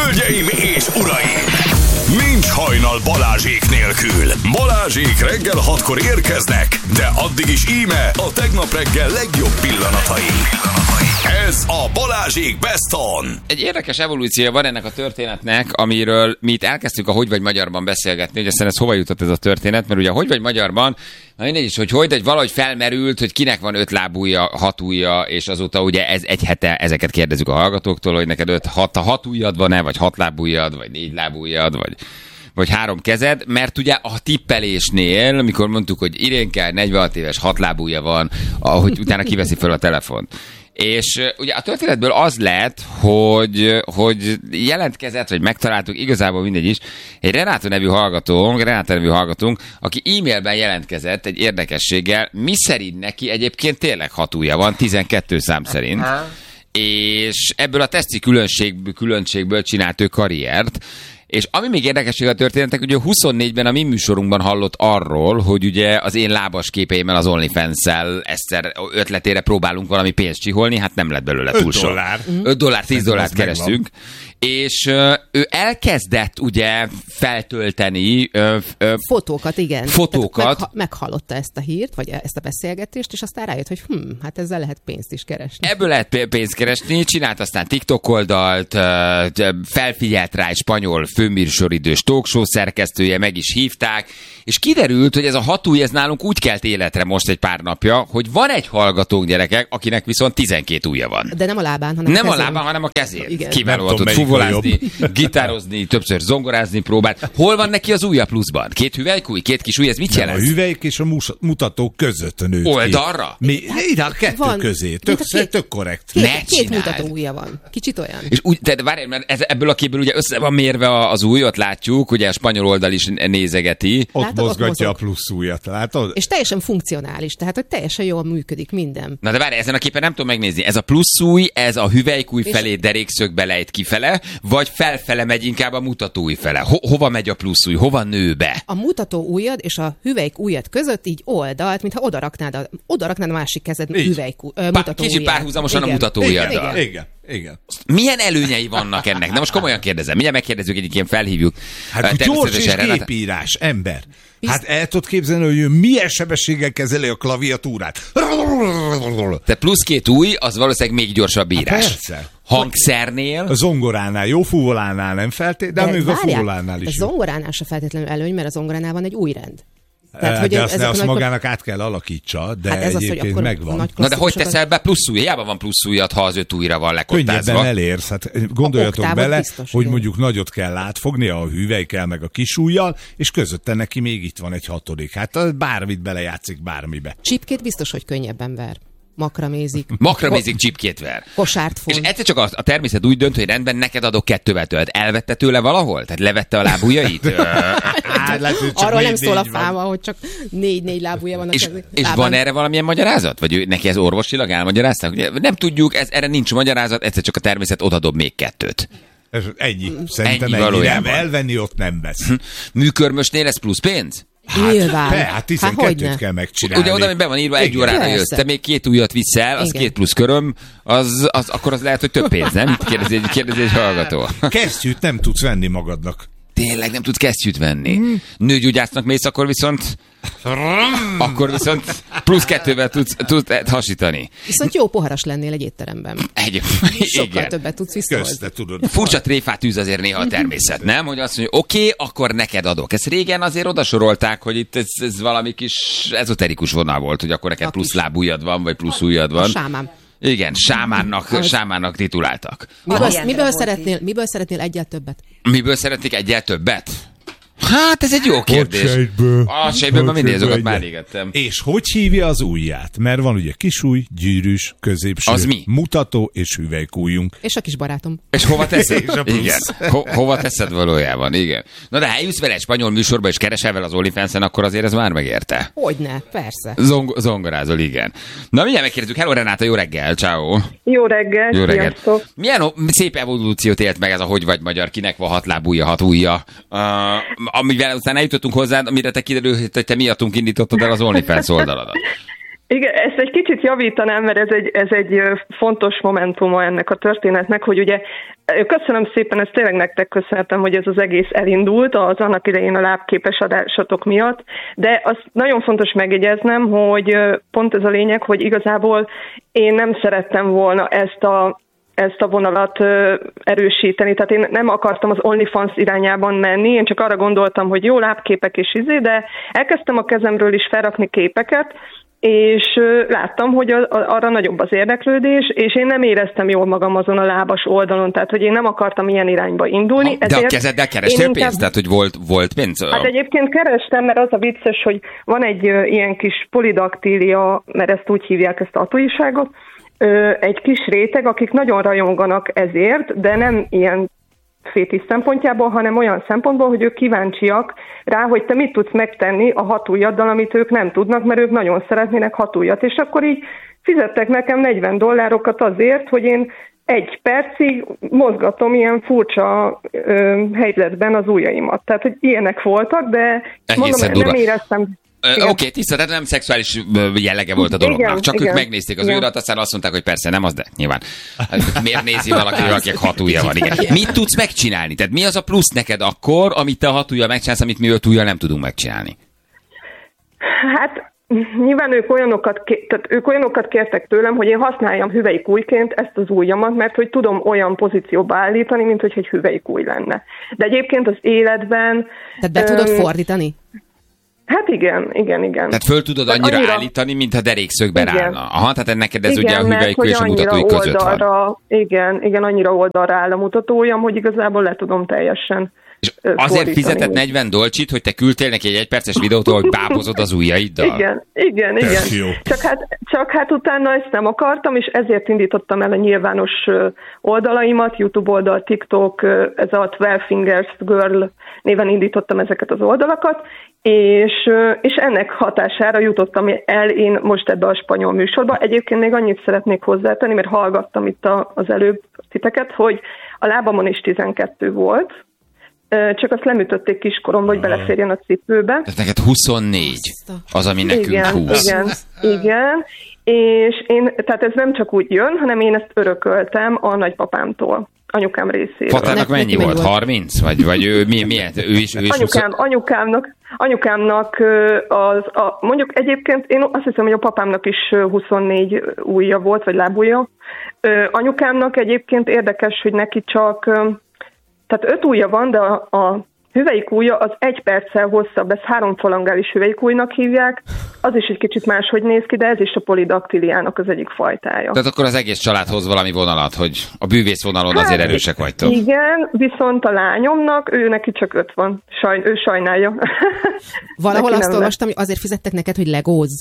Hölgyeim és uraim! Nincs hajnal Balázsék nélkül. Balázsék reggel 6-kor érkeznek, de addig is íme a tegnap reggel legjobb pillanatai. Ez a Balázsék Best On. Egy érdekes evolúciója van ennek a történetnek, amiről mi itt elkezdtük a Hogy vagy magyarban beszélgetni, hogy aztán ez hova jutott ez a történet, mert ugye a Hogy vagy magyarban, na mindegy is, hogy valahogy felmerült, hogy kinek van 5 lábúja, 6 ujja, és azóta ugye ez egy hete ezeket kérdezzük a hallgatóktól, hogy neked 6 ujjad van-e, vagy 6 lábújad, vagy 4 lábújad, vagy 3 kezed, mert ugye a tippelésnél, amikor mondtuk, hogy Irénke 46 éves, 6 lábúja van, ahogy utána kiveszi fel a telefont. És ugye a történetből az lett, hogy jelentkezett, vagy megtaláltuk, igazából mindegy is, egy Renáta nevű hallgatónk, aki e-mailben jelentkezett egy érdekességgel, miszerint neki egyébként tényleg 6 ujja van, 12 szám szerint. És ebből a teszti különbségből csinált ő karriert. És ami még érdekesség a történetek, ugye 24-ben a mi műsorunkban hallott arról, hogy ugye az én lábas képeimmel az OnlyFans-szel Eszter ötletére próbálunk valami pénzt csiholni, hát nem lett belőle túl sok. $5, $10 kerestünk. És ő elkezdett ugye feltölteni fotókat, igen. Fotókat. Meghallotta ezt a hírt, vagy ezt a beszélgetést, és aztán rájött, hogy hát ezzel lehet pénzt is keresni. Ebből lehet pénzt keresni, csinált aztán TikTok oldalt, felfigyelt rá egy spanyol főműsoridős talkshow szerkesztője, meg is hívták, és kiderült, hogy ez a 6 ujj, ez nálunk úgy kelt életre most egy pár napja, hogy van egy hallgatónk, gyerekek, akinek viszont 12 ujja van. De nem a lábán, hanem nem a lábán, hanem a kezén. Kiválóan tud fuvolázni, gitározni, többször zongorázni próbált. Hol van neki az ujja pluszban? 2 hüvelykúj, 2 kis ujj, ez mit jelent? A hüvelyk és a mutató között nőtt ki. Oldalra? Ide a 2 közé. Tök korrekt. Két mutató ujja van. Kicsit olyan. És úgy, tehát várj, mert ebből a képből ugye össze van mérve az ujj, ott látjuk, ugye a spanyol oldal is nézegeti. Ott mozgatja a plusz ujjat, látod? És teljesen funkcionális, tehát hogy teljesen jól működik minden. Na de várj, ezen a képen nem tudom megnézni. Ez a plusz ujj, ez a hüvelykúj felé derékszögbe lejt kifele, vagy felfele megy inkább a mutató ujj fele? Hova megy a plusz ujj? Hova nő be? A mutató ujjad és a hüvelyk ujjad között így oldalt, mintha odaraknád a másik kezed mutató ujjad. Kicsit párhuzamosan a mutató ujjaddal. Igen. Milyen előnyei vannak ennek? Na most komolyan kérdezem. Mindjárt megkérdezzük, egyébként felhívjuk. Hát gyors és gépírás, ember. Hát el tudod képzelni, hogy ő milyen sebességgel kezeli a klaviatúrát. Te plusz 2 ujj, az valószínűleg még gyorsabb írás. Persze. Hangszernnél? A zongoránál, jó fuvolánál nem feltétlenül, de még a fuvolánál is. A zongoránál se feltétlenül előny, mert a zongoránál van egy újrend. Tehát, de azt magának át kell alakítsa, de hát egyébként az, megvan. Na de hogy teszel be plusz ujj? Hiába van plusz ujjad, ha az 5 ujjra van lekottázva. Könnyebben elérsz. Hát gondoljatok bele, biztos, hogy mondjuk nagyot kell átfogni a hüvelykkel meg a kis ujjal, és közötte neki még itt van egy 6. Hát bármit belejátszik bármibe. Csipkét biztos, hogy könnyebben ver. Makramézik csipkét ver. Kosárt fog. És egyszer csak a természet úgy dönt, hogy rendben, neked adok 2 tölt. Elvette tőle valahol? Tehát levette a lábujjait? Arról nem szól a fáma, hogy csak 4 lábúja van. És van erre valamilyen magyarázat? Vagy neki ez orvosilag elmagyarázták? Nem tudjuk, erre nincs magyarázat, egyszer csak a természet odadob még 2. Ennyi. Szerintem ennyi. Nem, elvenni ott nem vesz. Műkörmösnél lesz plusz pénz? Hát 12-t kell megcsinálni. Ugye oda, hogy be van írva, 1 órára jössz. Te még 2 ujjat viszel, az 2 plusz köröm, akkor az lehet, hogy több pénz, nem? Kérdezi egy hallgató. Kesztyűt nem tudsz venni magadnak. Tényleg nem tudsz kesztyűt venni. Nőgyógyásznak mész, akkor viszont plusz 2-vel tudsz hasítani. Viszont jó poharas lennél egy étteremben. Sokkal többet tudsz visszahozni. Furcsa tréfát űz azért néha a természet, nem? Hogy azt mondja, oké, akkor neked adok. Ezt régen azért odasorolták, hogy itt ez valami kis ezoterikus vonal volt, hogy akkor neked plusz lábujjad van, vagy plusz ujjad van. A sámán. Igen, sámánnak tituláltak. Miből szeretnél egyel többet? Miből szeretnék egyel többet? Hát ez egy jó kérdés. A sejtből már mindig azokat már égettem. És hogy hívja az ujját? Mert van ugye kisúj, gyűrűs, középső, az mi? Mutató és hüvelykújjunk. És a kis barátom. És hova teszed? Igen. Hova teszed valójában? Igen. Na de ha eljössz vele egy spanyol műsorba és keresel vele az OnlyFans-en, akkor azért ez már megérte. Hogyne, persze. Zongorázol, igen. Na mindjárt megkérdezzük. Hello Renáta, jó reggel, ciao. Jó reggel. Jó reggel. Milyen szép evolúciót élt meg ez a Hogy vagy magyar, kinek van 6 lábúja, 6 ujja. Amivel aztán eljutottunk hozzá, amire te kiderült, hogy te miattunk indítottad el az OnlyFans oldaladat. Igen, ezt egy kicsit javítanám, mert ez egy fontos momentuma ennek a történetnek, hogy ugye köszönöm szépen, ezt tényleg nektek köszönhetem, hogy ez az egész elindult az annak idején a lábképes adásatok miatt, de azt nagyon fontos megjegyeznem, hogy pont ez a lényeg, hogy igazából én nem szerettem volna ezt a vonalat erősíteni, tehát én nem akartam az OnlyFans irányában menni, én csak arra gondoltam, hogy jó lábképek és de elkezdtem a kezemről is felrakni képeket, és láttam, hogy arra nagyobb az érdeklődés, és én nem éreztem jól magam azon a lábas oldalon, tehát hogy én nem akartam ilyen irányba indulni. De a kezeddel kerestél pénzt? Tehát, hogy volt pénz? Hát egyébként kerestem, mert az a vicces, hogy van egy ilyen kis polidaktília, mert ezt úgy hívják, ezt a tatuiságot, egy kis réteg, akik nagyon rajonganak ezért, de nem ilyen fétisz szempontjából, hanem olyan szempontból, hogy ők kíváncsiak rá, hogy te mit tudsz megtenni a hatujjaddal, amit ők nem tudnak, mert ők nagyon szeretnének hatujjat. És akkor így fizettek nekem $40 azért, hogy én 1 percig mozgatom ilyen furcsa helyzetben az ujjaimat. Tehát, hogy ilyenek voltak, de mondom, nem éreztem... Oké, tiszta, tehát nem szexuális jellege volt a dolognak. Igen, csak igen, ők megnézték az ujjadat, aztán azt mondták, hogy persze nem az, de nyilván. Miért nézi valaki, akinek hatujja van? Igen. Mit tudsz megcsinálni? Tehát mi az a plusz neked akkor, amit te a hatujjal megcsinálsz, amit mi 5 ujjal nem tudunk megcsinálni? Hát nyilván ők olyanokat kértek tőlem, hogy én használjam hüvelykujjként ezt az ujjamat, mert hogy tudom olyan pozícióba állítani, mint hogy egy hüvelykujj lenne. De egyébként az életben... Tehát be tudod fordítani? Hát igen. Tehát föl tudod annyira állítani, mintha derékszögben állna. Aha, tehát neked ez ugye a hüvelykúj és a mutatói között van. Igen, annyira oldalra áll a mutatójam, hogy igazából le tudom teljesen és azért fizetett $40, hogy te küldtél neki egy 1 perces videót, hogy bábozod az ujjaiddal? Igen. Csak hát utána ezt nem akartam, és ezért indítottam el a nyilvános oldalaimat, YouTube oldal, TikTok, ez a 12 Fingers Girl néven indítottam ezeket az oldalakat, és ennek hatására jutottam el én most ebbe a spanyol műsorba. Egyébként még annyit szeretnék hozzátenni, mert hallgattam itt az előbb titeket, hogy a lábamon is 12 volt, csak azt lemütötték kiskoromba, hogy beleférjen a cipőbe. Tehát neked 24 az, ami nekünk 20. Igen. És tehát ez nem csak úgy jön, hanem én ezt örököltem a nagypapámtól, anyukám részéről. Patának mennyi volt? 30? Vagy ő milyen? Ő is anyukámnak mondjuk egyébként én azt hiszem, hogy a papámnak is 24 ujja volt, vagy lábujja. Anyukámnak egyébként érdekes, hogy neki csak... Tehát 5 ujja van, de a hüvelykujja az 1 perccel hosszabb, ezt 3 falangális hüvelykujjnak hívják, az is egy kicsit máshogy néz ki, de ez is a polidaktiliának az egyik fajtája. Tehát akkor az egész család hoz valami vonalat, hogy a bűvész vonalon azért erősek vagytok. Igen, viszont a lányomnak, ő neki csak 5 van, ő sajnálja. Valahol azt olvastam, hogy azért fizettek neked, hogy legózz.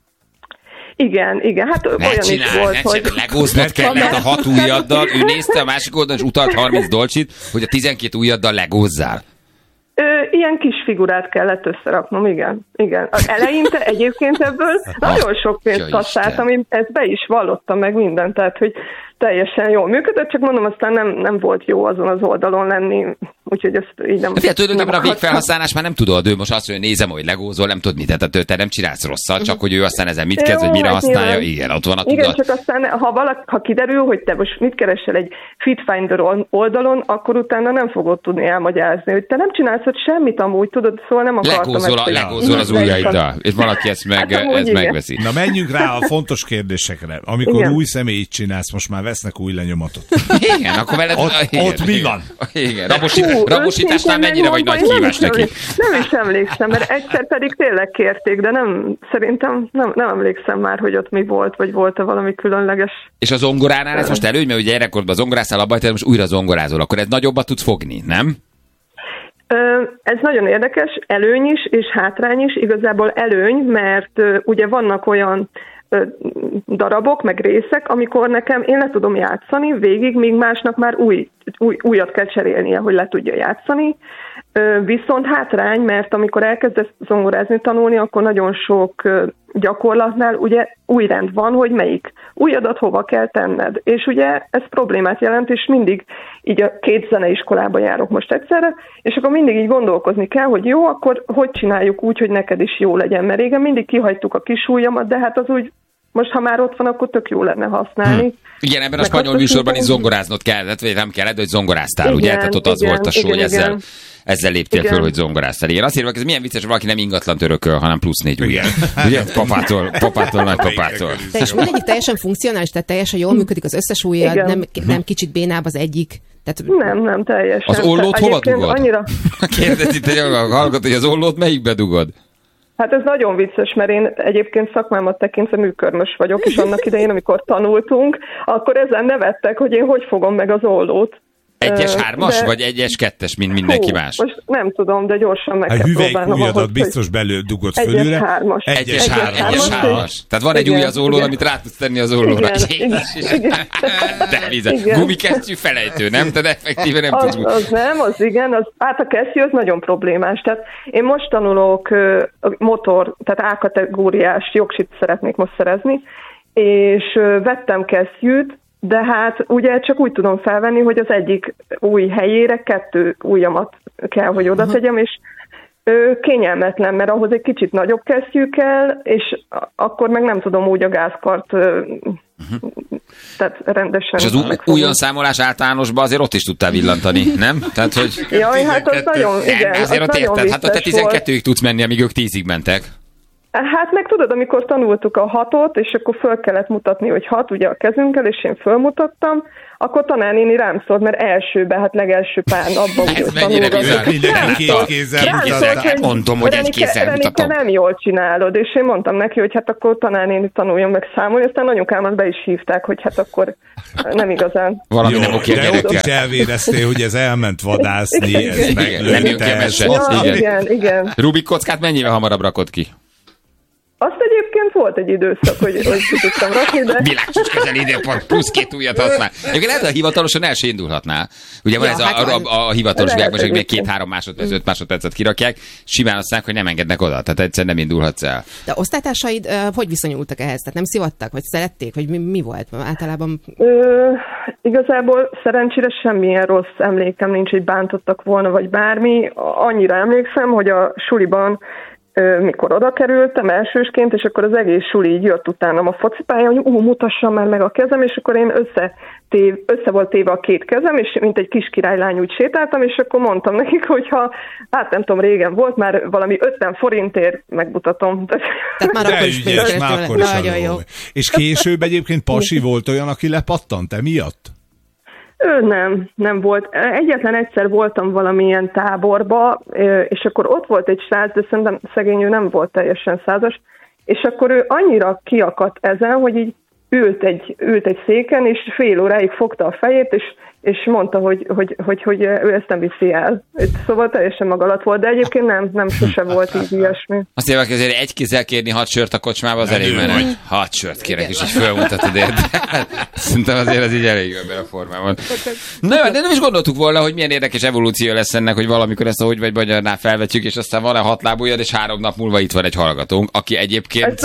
Igen, hát olyan is volt, hogy... Legóznod kellett a 6 ujjaddal, ő nézte a másik oldalon, és utalt $30, hogy a 12 ujjaddal legózzál. Ilyen kis figurát kellett összeraknom, igen. Eleinte egyébként ebből nagyon sok pénzt kasszáltam, ezt be is vallottam meg mindent, tehát hogy teljesen jól működött, csak mondom, aztán nem volt jó azon az oldalon lenni, úgyhogy ezt így nem... Tulajdonképpen a végfelhasználás már nem tudod, ő most azt mondja, hogy nézem, hogy legózol, nem tudod mit, tehát te nem csinálsz rosszat, csak hogy ő aztán ezen mit kezd, vagy mire használja, igen, ott van a tudat. Igen, csak aztán, ha kiderül, hogy te most mit keresel egy Fitfinder oldalon, akkor utána nem fogod tudni elmagyarázni, hogy te nem csinálsz ott semmit amúgy, tudod, szóval nem akartam legózol az ujjaiddal, és valaki ezt megveszi. Na menjünk rá a fontos kérdésekre. Amikor új személyt csinálsz, most már vesznek új lenyomatot. Igen, akkor ott mi van? Igen, rabosításnál mennyire vagy nagy kívás neki? Nem is emlékszem, mert egyszer pedig tényleg kérték, de szerintem nem emlékszem már, hogy ott mi volt, vagy volt-e valami különleges. És a zongoránál ez most előny, mert ugye gyerekkorban zongorászál abba, hogy most újra zongorázol, akkor ez nagyobbat tudsz fogni, nem? Ez nagyon érdekes, előny is, és hátrány is. Igazából előny, mert ugye vannak olyan darabok, meg részek, amikor nekem én le tudom játszani végig, míg másnak már újat kell cserélnie, hogy le tudja játszani. Viszont hátrány, mert amikor elkezdesz zongorázni, tanulni, akkor nagyon sok gyakorlatnál ugye új rend van, hogy melyik ujjadat hova kell tenned. És ugye ez problémát jelent, és mindig így a 2 zeneiskolába járok most egyszerre, és akkor mindig így gondolkozni kell, hogy jó, akkor hogy csináljuk úgy, hogy neked is jó legyen, mert régen mindig kihagytuk a kisujjamat, de hát az úgy, most ha már ott van, akkor tök jó lenne használni. Igen, ebben a spanyol műsorban is zongoráznod kellett, vagy nem kellett, hogy zongoráztál, ugye? Tehát ott az volt a show, hogy ezzel léptél föl, hogy zongoráztál. Igen, azt írva, ez milyen vicces, valaki nem ingatlant örököl, hanem plusz 4 ujjal. Ugye? Papától, nagypapától. És mindegyik teljesen funkcionális, tehát teljesen jól működik az összes ujjad, nem kicsit bénább az egyik. Tehát... Nem, teljesen. Az ollót hova dugod? Annyira... Kérdez itt egy hallgató, hogy az ollót melyikbe dugod? Hát ez nagyon vicces, mert én egyébként szakmámat tekintve műkörmös vagyok, és annak idején, amikor tanultunk, akkor ezen nevettek, hogy én hogy fogom meg az ollót. 1-es 3-as, vagy 1-es 2-es, mint mindenki más? Most nem tudom, de gyorsan meg kell próbálnom. A hüvelykujjadat biztos belül dugod fölülre. 1-es 3-as. Tehát van egy új az ollón, amit rá tudsz tenni az ollóra. De gumikesztyű felejtő, nem? Tehát effektíven nem tudsz. Hát a kesztyű az nagyon problémás. Tehát én most tanulok motor, tehát A-kategóriás jogsit szeretnék most szerezni, és vettem kesztyűt, de hát ugye csak úgy tudom felvenni, hogy az egyik új helyére 2 ujjamat kell, hogy oda tegyem, és kényelmetlen, mert ahhoz egy kicsit nagyobb kesztyű kell, és akkor meg nem tudom úgy a gázkart tehát rendesen. És az ujjonszámolás általánosban azért ott is tudtál villantani, nem? Tehát, hogy... Jaj, hát az nagyon, igen. Azért ott érted, hát ott te 12-ig tudsz menni, amíg ők 10-ig mentek. Hát meg tudod, amikor tanultuk a 6-ot, és akkor föl kellett mutatni, hogy 6 ugye a kezünkkel, és én fölmutattam, akkor tanárnéni rám szólt, mert hát legelső pár napban úgy tanulgatni. Mindenki 2 kézzel mutatta. Mondom, hogy egy kézzel mutatom. Nem jól csinálod, és én mondtam neki, hogy hát akkor tanárnéni tanuljon meg számolni, aztán anyukámat be is hívták, hogy hát akkor nem igazán. Valami nem oké. De ott is elvéreztél, hogy ez elment vadászni, ez meglőtte. Igen. Rubik kockát mennyivel hamarabb rakod ki? Azt egyébként volt egy időszak, hogy ki tudtam rakni, de... Világos közeli időpont, plusz 2 ujjat használ. Egyébként lehet, hogy hivatalosan el se indulhatnál. Ugye van ez a hivatalos világban, hogy még 2-3 másodperc, 5 másodpercet kirakják, simán aztán, hogy nem engednek oda, tehát egyszerűen nem indulhatsz el. De osztálytársaid hogy viszonyultak ehhez? Tehát nem szivattak, vagy szerették, vagy mi volt általában? Igazából szerencsére semmilyen rossz emlékem nincs, hogy bántottak volna, vagy bármi. Annyira emlékszem, hogy a suliban mikor oda kerültem elsősként, és akkor az egész suli így jött utánam a focipálya, hogy mutassam már meg a kezem, és akkor én össze volt téve a 2 kezem, és mint egy kis királylány úgy sétáltam, és akkor mondtam nekik, hogyha, hát nem tudom, régen volt, már valami 50 forintért megmutatom. Tehát már akkor is nagyon jó. És később egyébként pasi volt olyan, aki lepattant emiatt? Nem volt. Egyetlen egyszer voltam valamilyen táborba, és akkor ott volt egy srác, de szerintem szegény, ő nem volt teljesen 100-as, és akkor ő annyira kiakadt ezen, hogy így ült egy széken, és fél óráig fogta a fejét, és mondta, hogy ő ezt nem viszi el. Szóval teljesen maga alatt volt, de egyébként nem sose volt így ilyesmi. Azt mondják, hogy azért egy kézzel kérni 6 sört a kocsmába, az elég menő. 6 sört kérek, és így fölmutatod érte. Szerintem azért ez így elég ebben a formában. Na jó, de nem is gondoltuk volna, hogy milyen érdekes evolúció lesz ennek, hogy valamikor ezt a Hogy vagy magyarnál felvetjük, és aztán van-e 6 lábújad, és 3 nap múlva itt van egy hallgatónk, aki egyébként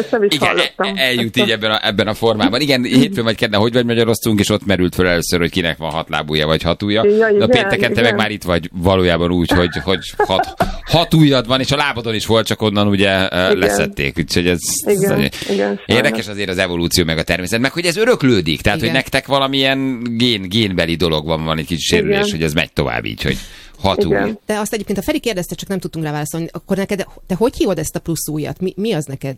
eljut így ebben a formában. Igen, hétfőn vagy kedden Hogy vagy magyaroztunk, és ott merült fel először, hogy kinek van 6 lábúja vagy 6 ujja. De a pénteken te meg már itt vagy valójában úgy, hogy 6 ujjad van, és a lábadon is volt, csak onnan ugye leszették. Úgyhogy ez igen, érdekes azért az evolúció meg a természet, meg hogy ez öröklődik, tehát hogy nektek valamilyen génbeli dolog van egy kicsi sérülés, hogy ez megy tovább így, hogy 6 ujj. De azt egyébként a Feri kérdezte, csak nem tudtunk rá válaszolni, akkor neked, te hogy hívod ezt a plusz ujjat? Mi az neked?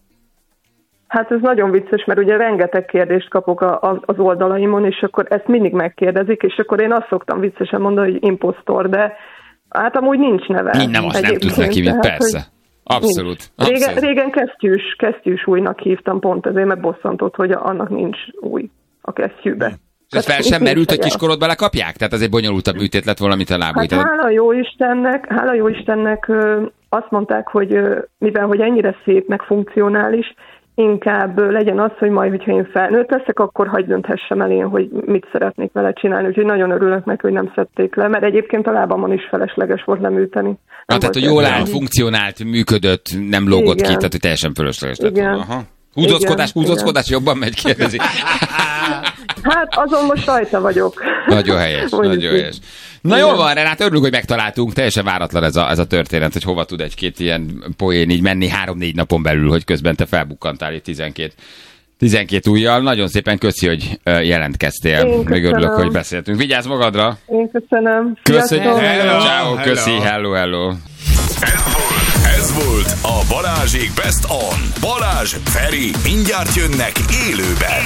Hát ez nagyon vicces, mert ugye rengeteg kérdést kapok az oldalaimon, és akkor ezt mindig megkérdezik, és akkor én azt szoktam viccesen mondani, hogy imposztor, de hát amúgy nincs neve. Nem, azt nem tudsz neki, mit persze. Abszolút. Régen kesztyűs újnak hívtam, pont ezért, mert bosszantott, hogy annak nincs új a kesztyűbe. És ez fel sem merült, hogy kiskorodba lekapják? Tehát ez egy bonyolultabb műtét lett volna, mint a lábúj. Hát hála jó Istennek azt mondták, hogy mivel hogy ennyire szép, meg funkcionális, inkább legyen az, hogy majd, hogyha én felnőtt leszek, akkor hagy dönthessem el én, hogy mit szeretnék vele csinálni. Úgyhogy nagyon örülök neki, hogy nem szedték le, mert egyébként a lábamon is felesleges volt leműteni. Tehát, hogy jól állt, funkcionált, működött, nem lógott ki, tehát hogy teljesen fölösleges lett volna. Húzózkodás, jobban megy, kérdezi. Hát azon most rajta vagyok. Nagyon helyes, nagyon helyes. Na jól van, Renát, örülünk, hogy megtaláltunk. Teljesen váratlan ez a történet, hogy hova tud egy-két ilyen poén így menni 3-4 napon belül, hogy közben te felbukkantál itt 12 ujjal. Nagyon szépen köszi, hogy jelentkeztél. Még örülök, hogy beszéltünk. Vigyázz magadra! Én köszönöm. Köszönjük! Ciao, köszi, hello. Ez volt a Balázsék Best On. Balázs, Feri, mindjárt jönnek élőben.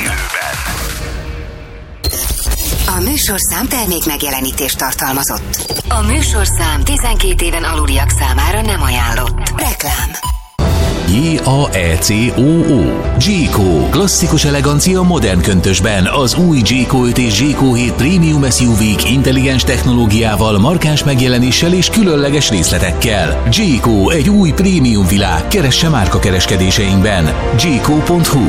A műsorszám termék megjelenítést tartalmazott. A műsorszám 12 éven aluliak számára nem ajánlott. Reklám. J-A-E-C-O-O. G-Co. Klasszikus elegancia modern köntösben. Az új G-Co 5 és G-Co 7 Premium SUV-k intelligens technológiával, markáns megjelenéssel és különleges részletekkel. G-Co, egy új prémium világ. Keresse márkakereskedéseinkben. G-Co.hu.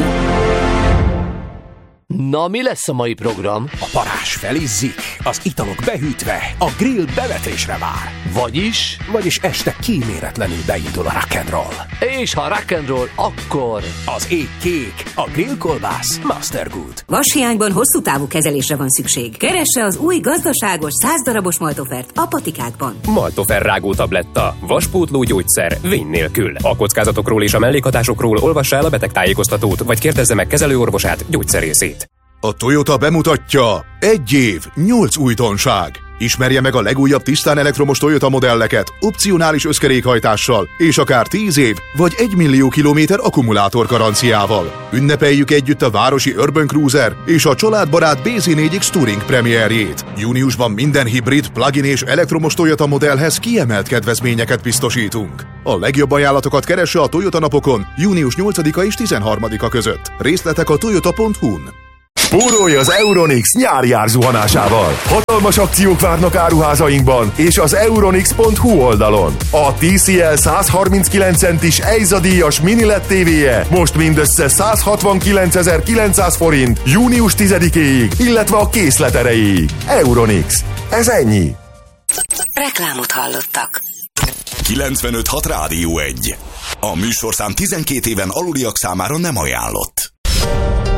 Na, mi lesz a mai program? A parázs felizzik, az italok behűtve, a grill bevetésre vár. Vagyis este kíméletlenül beindul a rock'n'roll. És ha rock'n'roll, akkor... Az ég kék, a grillkolbász Mastergood. Vashiányban hosszú távú kezelésre van szükség. Keresse az új gazdaságos 100 darabos Maltofert a patikákban. Maltofer rágó tabletta, vaspótló gyógyszer, vény nélkül. A kockázatokról és a mellékhatásokról olvassa el a betegtájékoztatót, vagy kérdezze meg kezelőorvosát, gyógyszerészét. A Toyota bemutatja 1 év, 8 újdonság. Ismerje meg a legújabb tisztán elektromos Toyota modelleket, opcionális összkerékhajtással, és akár 10 év, vagy 1 millió kilométer akkumulátor garanciával. Ünnepeljük együtt a városi Urban Cruiser és a családbarát BZ4X Touring premierjét. Júniusban minden hibrid, plug-in és elektromos Toyota modellhez kiemelt kedvezményeket biztosítunk. A legjobb ajánlatokat keresse a Toyota napokon június 8-a és 13-a között. Részletek a toyota.hu-n. Spórolj az Euronics nyári árzuhanásával! Hatalmas akciók várnak áruházainkban és az Euronics.hu oldalon. A TCL 139 centis EIZA díjas mini LED TV-je most mindössze 169.900 forint június 10-éig, illetve a készlet erejéig. Euronics. Ez ennyi. Reklámot hallottak. 95.6 Rádió 1. A műsorszám 12 éven aluliak számára nem ajánlott.